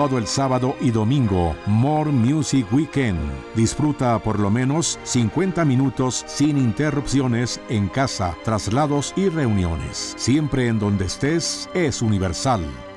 Todo el sábado y domingo, More Music Weekend. Disfruta por lo menos 50 minutos sin interrupciones en casa, traslados y reuniones. Siempre en donde estés es Universal.